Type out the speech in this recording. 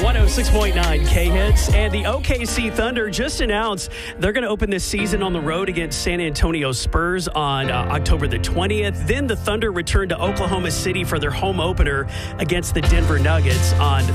106.9 K-Hits. And the OKC Thunder just announced they're going to open this season on the road against San Antonio Spurs on October the 20th. Then the Thunder return to Oklahoma City for their home opener against the Denver Nuggets on